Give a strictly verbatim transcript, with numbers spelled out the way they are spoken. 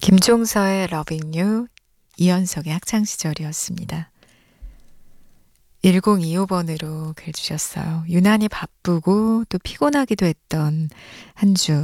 김종서의 Loving You, 이현석의 학창시절이었습니다. 일공이오 번으로 글 주셨어요. 유난히 바쁘고 또 피곤하기도 했던 한 주